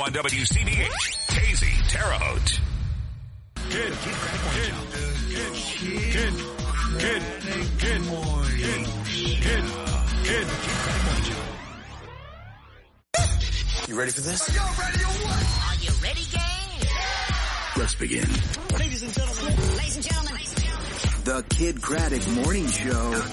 On WCBH, KZ Terre Haute. You ready for this? Are you ready or what? Are you ready, gang? Let's begin. Ladies and gentlemen. Ladies and gentlemen. The Kid Craddock Morning Show.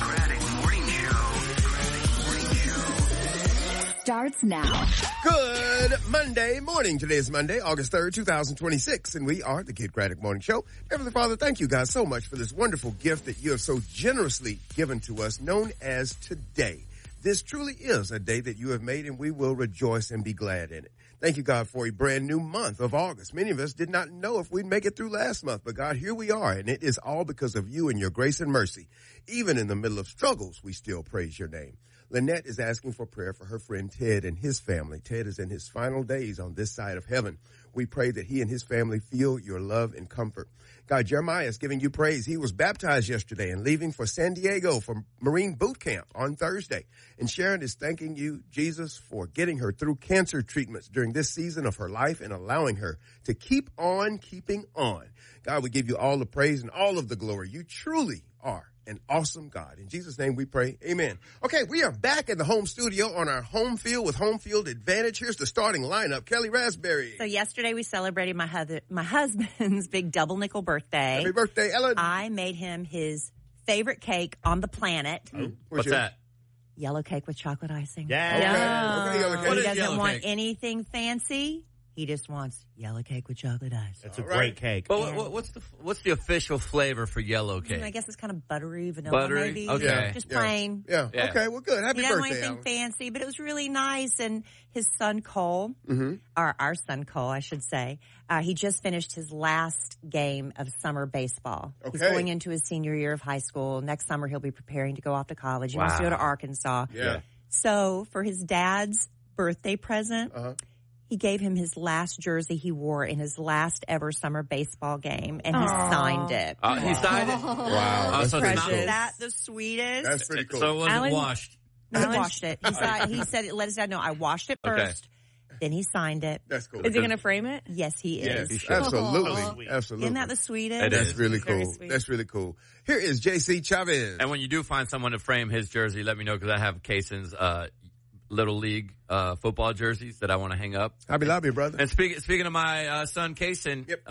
Starts now. Good Monday morning. Today is Monday, August 3rd, 2026, and we are the Kid Craddock Morning Show. Heavenly Father, thank you guys so much for this wonderful gift that you have so generously given to us, known as today. This truly is a day that you have made, and we will rejoice and be glad in it. Thank you, God, for a brand new month of August. Many of us did not know if we'd make it through last month, but God, here we are, and it is all because of you and your grace and mercy. Even in the middle of struggles, we still praise your name. Lynette is asking for prayer for her friend Ted and his family. Ted is in his final days on this side of heaven. We pray that he and his family feel your love and comfort. God, Jeremiah is giving you praise. He was baptized yesterday and leaving for San Diego for Marine boot camp on Thursday. And Sharon is thanking you, Jesus, for getting her through cancer treatments during this season of her life and allowing her to keep on keeping on. God, we give you all the praise and all of the glory. You truly are an awesome God. In Jesus' name we pray. Amen. Okay, we are back in the home studio on our home field with Home Field Advantage. Here's the starting lineup. Kelly Raspberry. So yesterday we celebrated my husband's big double nickel birthday. Happy birthday, Ellen. I made him his favorite cake on the planet. What's that? Yellow cake with chocolate icing. Yeah. Okay, yellow cake. What He is doesn't yellow want cake? anything fancy. He just wants yellow cake with chocolate ice. That's a All right. great cake. But what's the official flavor for yellow cake? I guess it's kind of buttery vanilla, Buttery? maybe. Okay. Yeah, just plain. Yeah. Yeah. Okay, well, good. Happy He doesn't want birthday, anything Ellen. fancy, but it was really nice. And his son Cole, or our son Cole, I should say, he just finished his last game of summer baseball. He's Okay. going into his senior year of high school. Next summer, he'll be preparing to go off to college. He wants to go to Wow. Arkansas. Yeah. So for his dad's birthday present, he gave him his last jersey he wore in his last ever summer baseball game, and he signed it. He signed it? Wow. That's so pretty it's cool. Isn't that the sweetest? That's pretty cool. So it wasn't Alan- washed. No, he washed it. He said, let his dad know, I washed it Okay. first. Then he signed it. That's cool. Is he going to frame it? Yes, he is. Yes, should. absolutely. Absolutely. Isn't that the sweetest? It That's is. really Very cool. sweet. That's really cool. Here is JC Chavez. And when you do find someone to frame his jersey, let me know because I have Kaysen's Little League football jerseys that I want to hang up. Hobby Lobby, brother. And speaking of my son Kaysen, Yep.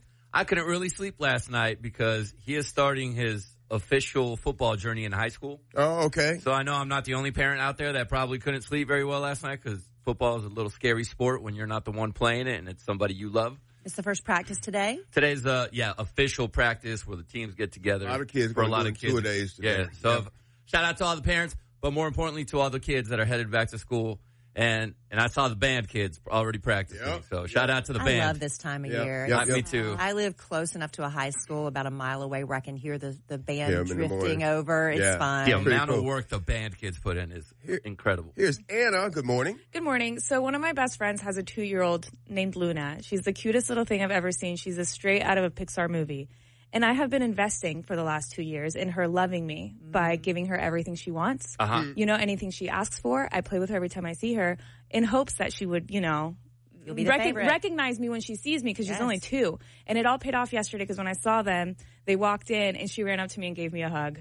I couldn't really sleep last night because he is starting his official football journey in high school. Oh, okay. So I know I'm not the only parent out there that probably couldn't sleep very well last night because football is a little scary sport when you're not the one playing it and it's somebody you love. It's the first practice today. Today's official practice where the teams get together. A lot of kids for a gonna lot do of kids. two-a-days today. Yeah. So Yeah. shout out to all the parents, but more importantly to all the kids that are headed back to school. And I saw the band kids already practicing. Yep. So shout out to the I band. love this time of Yep. year. Yep. Me too. I live close enough to a high school about a mile away where I can hear the band Yeah, in the morning. drifting over. It's Yeah. fun. The Pretty amount of cool. work the band kids put in is incredible. Here's Anna. Good morning. Good morning. So one of my best friends has a 2-year-old named Luna. She's the cutest little thing I've ever seen. She's a straight out of a Pixar movie. And I have been investing for the last 2 years in her loving me by giving her everything she wants. Uh-huh. You know, anything she asks for, I play with her every time I see her in hopes that she would, You'll be the favorite. recognize me when she sees me because Yes. she's only 2. And it all paid off yesterday because when I saw them, they walked in and she ran up to me and gave me a hug.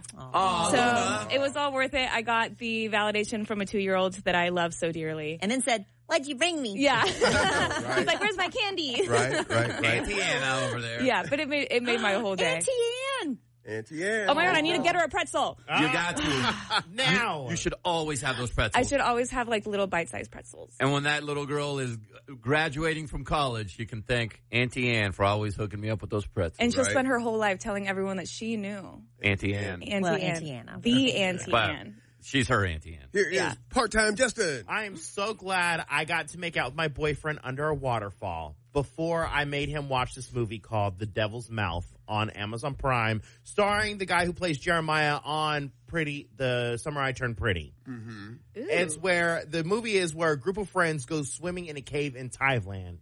So it was all worth it. I got the validation from a 2-year-old that I love so dearly. And then said, what'd you bring me? Yeah. He's like, where's my candy? Right. Auntie Anna over there. Yeah, but it made my whole day. Auntie Anne. Auntie Ann. Oh my God, I need to get her a pretzel. You got to. Now. You should always have those pretzels. I should always have like little bite-sized pretzels. And when that little girl is graduating from college, you can thank Auntie Ann for always hooking me up with those pretzels. And she'll Right. spend her whole life telling everyone that she knew. Auntie Ann. Auntie Anna. The Auntie Wow. Ann. She's her Auntie Ann. Here is part-time Justin. I am so glad I got to make out with my boyfriend under a waterfall before I made him watch this movie called The Devil's Mouth on Amazon Prime, starring the guy who plays Jeremiah on The Summer I Turned Pretty. Mm-hmm. It's where the movie is where a group of friends go swimming in a cave in Thailand,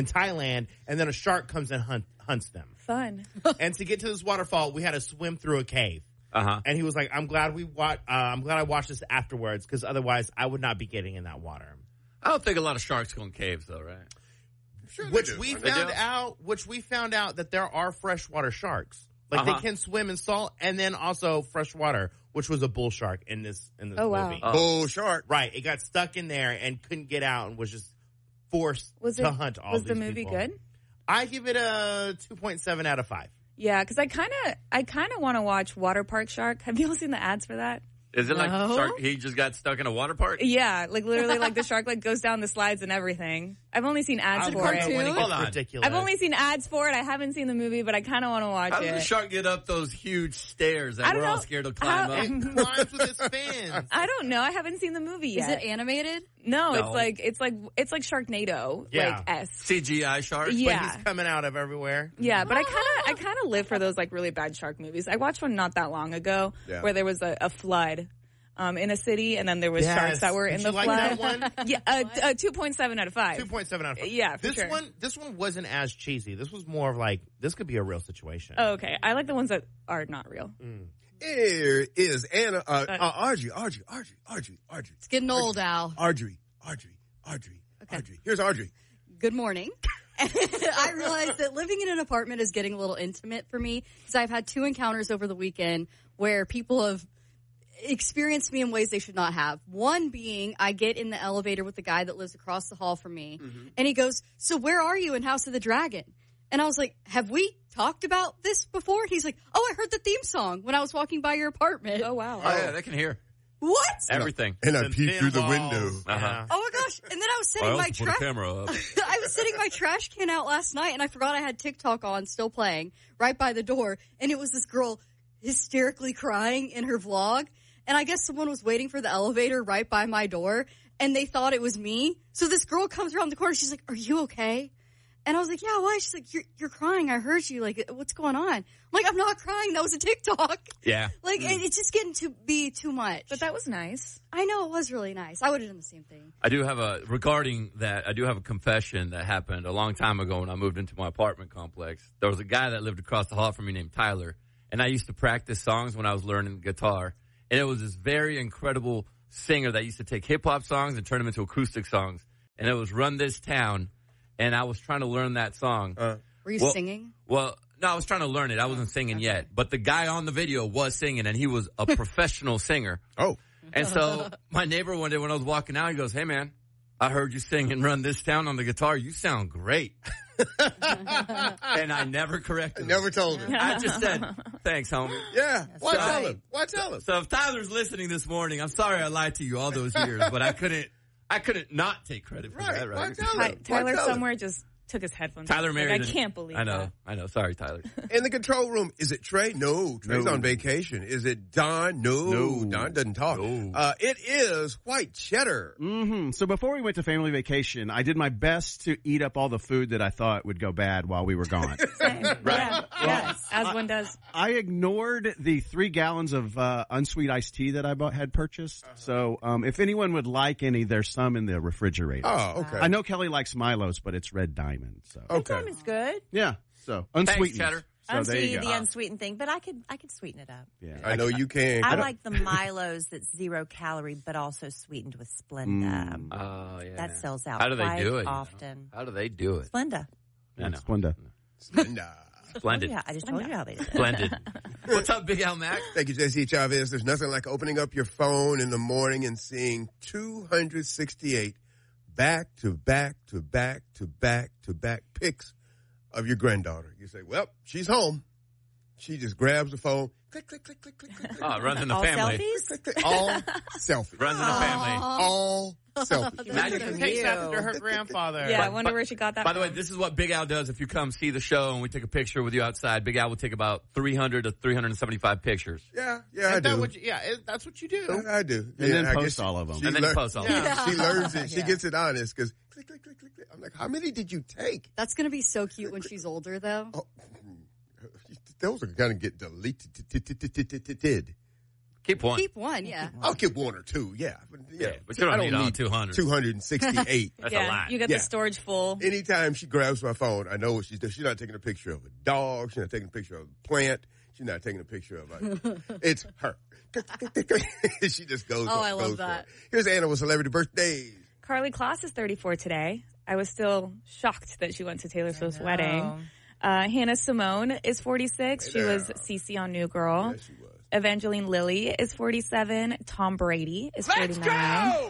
and then a shark comes and hunts them. Fun. And to get to this waterfall, we had to swim through a cave. Uh-huh. And he was like, I'm glad I watched this afterwards because otherwise I would not be getting in that water. I don't think a lot of sharks go in caves, though, right? Sure Which they do. we They found do. out that there are freshwater sharks. Like they can swim in salt and then also freshwater, which was a bull shark in this Oh, wow. movie. Bull shark. Right. It got stuck in there and couldn't get out and was just forced to hunt all Was these the movie people. good? I give it a 2.7 out of 5. Yeah, because I kind of want to watch Water Park Shark. Have you all seen the ads for that? Is it like No. shark? He just got stuck in a water park? Yeah, like literally, like the shark like goes down the slides and everything. I've only seen ads for When it it. gets Hold on. ridiculous. I've only seen ads for it. I haven't seen the movie, but I kind of want to watch How does the it. shark get up those huge stairs I that don't we're all know. scared to climb How- up? It climbs with its fins. I don't know. I haven't seen the movie Is yet. it animated? No, No. it's like Sharknado, Yeah. like esque. CGI shark? Yeah. But he's coming out of everywhere. Yeah, but I kind of live for those like really bad shark movies. I watched one not that long ago Yeah. where there was a flood in a city, and then there was sharks that were in Did the you like flood. that one? Yeah, 2.7 out of 5. 2.7 out of 5. Yeah, for this sure. one wasn't as cheesy. This was more of like, this could be a real situation. Oh, okay. I like the ones that are not real. Here is Anna, Audrey. It's getting old, Al. Audrey. Here's Audrey. Good morning. I realized that living in an apartment is getting a little intimate for me because I've had 2 encounters over the weekend where people have experienced me in ways they should not have. One being, I get in the elevator with the guy that lives across the hall from me, and he goes, "So where are you in House of the Dragon?" And I was like, "Have we talked about this before?" And he's like, "Oh, I heard the theme song when I was walking by your apartment." Oh, wow. Oh, yeah, they can hear What? everything. And I Some peeked thin through the walls. window. Yeah. Oh my gosh. And then I was setting my put a camera up. I was setting my trash can out last night and I forgot I had TikTok on, still playing, right by the door. And it was this girl hysterically crying in her vlog. And I guess someone was waiting for the elevator right by my door and they thought it was me. So this girl comes around the corner. She's like, "Are you okay?" And I was like, "Yeah, why?" She's like, you're crying. I heard you. Like, what's going on? I'm like, "I'm not crying. That was a TikTok." Yeah. Like, it's just getting to be too much. But that was nice. I know it was really nice. I would have done the same thing. I do have a confession that happened a long time ago when I moved into my apartment complex. There was a guy that lived across the hall from me named Tyler, and I used to practice songs when I was learning guitar. And it was this very incredible singer that used to take hip-hop songs and turn them into acoustic songs. And it was Run This Town, and I was trying to learn that song. Were you singing? Well, no, I was trying to learn it. I wasn't singing yet. But the guy on the video was singing, and he was a professional singer. Oh. And so my neighbor one day when I was walking out, he goes, "Hey, man, I heard you sing and Run This Town on the guitar. You sound great." And I never corrected him. Never told her. I just said, "Thanks, homie." Yeah. Why So- tell him? Why tell him? So if Tyler's listening this morning, I'm sorry I lied to you all those years, but I couldn't not take credit for that, Why right? tell him? Why Tyler tell him? somewhere just took his headphones. Tyler off. married. Like, I can't believe I know. that. I know. Sorry, Tyler. In the control room, is it Trey? No, Trey's on vacation. Is it Don? No, Don doesn't talk. It is White Cheddar. So before we went to family vacation, I did my best to eat up all the food that I thought would go bad while we were gone. Yeah. Yes, as one does. I ignored the 3 gallons of unsweet iced tea that I had purchased. So if anyone would like any, there's some in the refrigerator. Oh, okay. I know Kelly likes Milo's, but it's Red Diamond. So Okay. Diamond's good. yeah, so unsweetened. Cheddar. So there you Unsweetened, go. the unsweetened thing, but I could sweeten it up. Yeah. I know you can. I like the Milo's that's 0 calorie, but also sweetened with Splenda. Oh, yeah. That sells out How do they quite do it? often. How do they do it? Splenda. I know. Splenda. Nah. Splendid. Yeah, I just told you how they did it. Splendid. What's up, Big Al Mac? Thank you, JC Chavez. There's nothing like opening up your phone in the morning and seeing 268 back to back to back to back to back pics of your granddaughter. You say, well, she's home. She just grabs the phone. Click, click, click, click, click, click, click. Oh, it runs in the All family. selfies? Click, click. All selfies. Runs in the family. All selfies. Imagine so if- Takes cute. after her grandfather. Yeah, I wonder where she got that By the way, from. this is what Big Al does if you come see the show and we take a picture with you outside. Big Al will take about 300 to 375 pictures. Yeah, I Ain't that do. what you, that's what you do. I do. And then I post guess all of them. she And then lear- post all of them. Yeah, she learns it. She gets it honest because click, click, click, click, click. I'm like, how many did you take? That's going to be so cute when she's older, though. Oh, those are going to get deleted. Keep one. Keep one, yeah. I'll keep 1 or 2, yeah. But you don't need all 200. 268. That's yeah, a lot. you get Yeah. the storage full. Anytime she grabs my phone, I know what she's doing. She's not taking a picture of a dog. She's not taking a picture of a plant. She's not taking a picture of it's her. She just goes. Oh, I love goes for that. it. Here's Anna with celebrity birthdays. Carly Kloss is 34 today. I was still shocked that she went to Taylor Swift's wedding. Hannah Simone is 46. She was Cece on New Girl. Yes, she was. Evangeline Lilly is 47. Tom Brady is 49.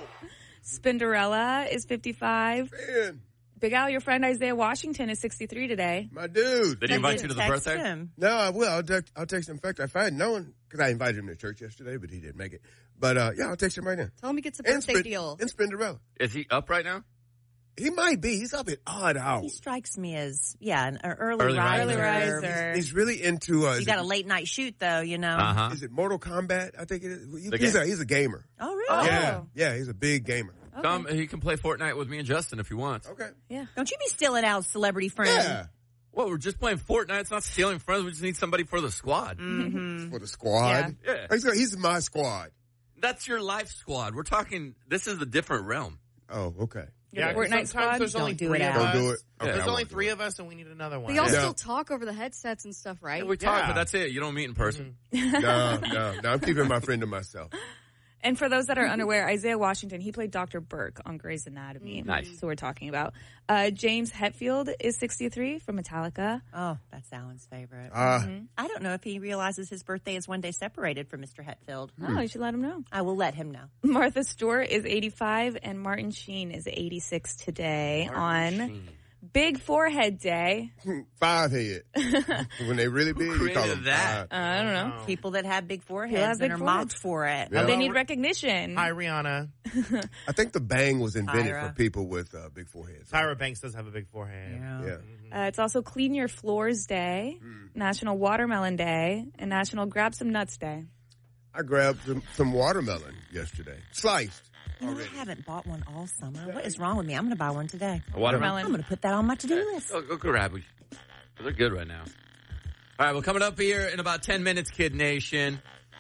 Spinderella is 55. Man, Big Al, your friend Isaiah Washington is 63 today. my dude. Did he invite you to the Text birthday? him. No, I will. I'll text him. In fact, if I had known, because I invited him to church yesterday, but he didn't make it. But, yeah, I'll text him right now. Tell him he gets a birthday deal. And Spinderella. Is he up right now? He might be. He's up at odd He hours. strikes me as, an early Early riser. Early riser. He's really into, You got a late night shoot, though, you know. Uh-huh. is it Mortal Kombat? I think it is. The He's a gamer. Oh, really? Yeah, he's a big gamer. Come, he can play Fortnite with me and Justin if he wants. Okay. Yeah. Don't you be stealing Al's celebrity friend. Yeah. Well, we're just playing Fortnite. It's not stealing friends. We just need somebody for the squad. For the squad. Yeah. He's my squad. That's your life squad. We're talking, this is a different realm. Oh, okay. Yeah, Fortnite sometimes squad? there's only Don't do three it, of Al. us. Don't do it. Okay, There's I only won't do 3 it. of us, and we need another one. They all Yeah. still talk over the headsets and stuff, right? We talk, Yeah. but that's it. You don't meet in person. No, I'm keeping my friend to myself. And for those that are unaware, Isaiah Washington, he played Dr. Burke on Grey's Anatomy. Nice. So we're talking about. James Hetfield is 63 from Metallica. Oh, that's Alan's favorite. Mm-hmm. I don't know if he realizes his birthday is one day separated from Mr. Hetfield. Oh, you should let him know. I will let him know. Martha Stewart is 85, and Martin Sheen is 86 today on Big Forehead Day. 5 head. When they really big, you call created them that? 5. I don't know. People that have big Who have foreheads big and are foreheads? mocked for it. Yeah. They need recognition. Hi, Rihanna. I think the bang was invented Tyra. for people with big foreheads. Tyra Banks does have a big forehead. Yeah. It's also Clean Your Floors Day, National Watermelon Day, and National Grab Some Nuts Day. I grabbed some watermelon yesterday. Sliced. You know, I haven't bought one all summer. What is wrong with me? I'm going to buy one today. A watermelon? I'm going to put that on my to-do list. Go grab it. They're good right now. All right, well, coming up here in about 10 minutes, Kid Nation,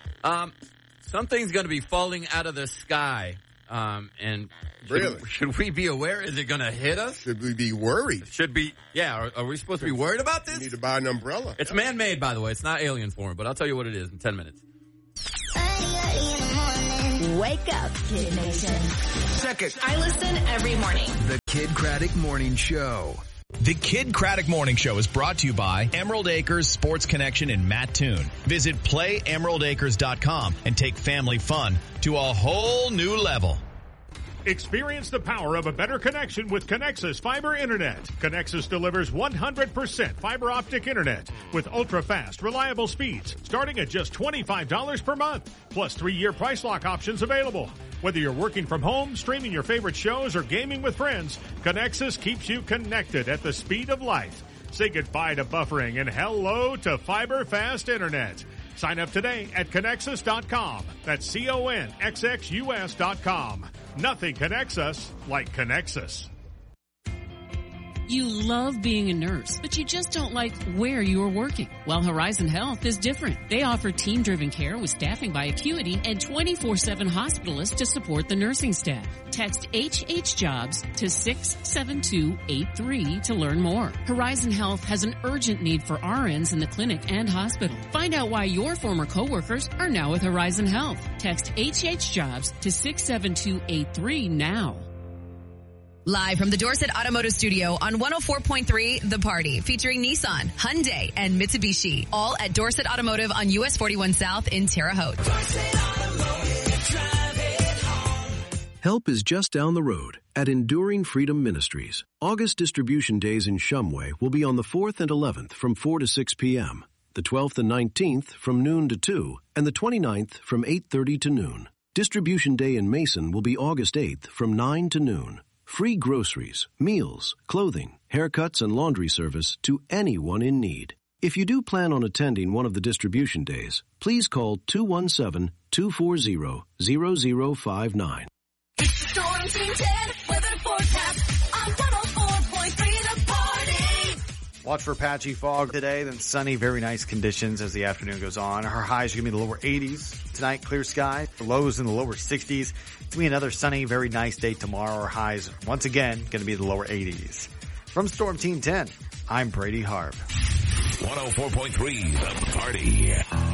something's going to be falling out of the sky. And Really? should we be aware? Is it going to hit us? Should we be worried? Should be, yeah. Are we supposed to be worried about You this? need to buy an umbrella. It's man-made, by the way. It's not alien form, but I'll tell you what it is in 10 minutes. Wake up, Kid Nation. Second, I listen every morning. the Kid Craddock Morning Show. The Kid Craddock Morning Show is brought to you by Emerald Acres Sports Connection in Mattoon. Visit playemeraldacres.com and take family fun to a whole new level. Experience the power of a better connection with Connexus Fiber Internet. Connexus delivers 100% fiber optic internet with ultra-fast, reliable speeds starting at just $25 per month, plus 3-year price lock options available. Whether you're working from home, streaming your favorite shows, or gaming with friends, Connexus keeps you connected at the speed of light. Say goodbye to buffering and hello to fiber fast internet. Sign up today at Connexus.com. That's CONXXUS.com. Nothing connects us like Connexus. You love being a nurse, but you just don't like where you are working. Well, Horizon Health is different. They offer team-driven care with staffing by Acuity and 24/7 hospitalists to support the nursing staff. Text HHJobs to 67283 to learn more. Horizon Health has an urgent need for RNs in the clinic and hospital. Find out why your former coworkers are now with Horizon Health. Text HHJobs to 67283 now. Live from the Dorset Automotive Studio on 104.3 The Party, featuring Nissan, Hyundai, and Mitsubishi, all at Dorset Automotive on US 41 South in Terre Haute. Help is just down the road at Enduring Freedom Ministries. August distribution days in Shumway will be on the 4th and 11th from 4 to 6 p.m., the 12th and 19th from noon to 2, and the 29th from 8:30 to noon. Distribution day in Mason will be August 8th from 9 to noon. Free groceries, meals, clothing, haircuts, and laundry service to anyone in need. If you do plan on attending one of the distribution days, please call 217-240-0059. Storm Team 10 weather forecast on 104.3 The Party. Watch for patchy fog today, then sunny, very nice conditions as the afternoon goes on. Our highs are going to be in the lower 80s. Tonight, clear sky. The lows in the lower 60s. It's going to be another sunny, very nice day tomorrow. Our highs, once again, going to be in the lower 80s. From Storm Team 10, I'm Brady Harb. 104.3 The Party.